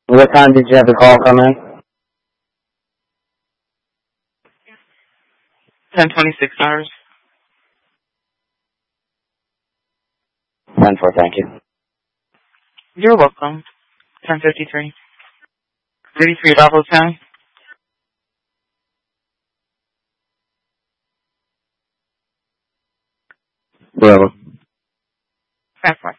What time did you have the call come in? 10:26 hours. 10-4, thank you. You're welcome. 10:53. Ready for your Bravo 10? Bravo. 10-4.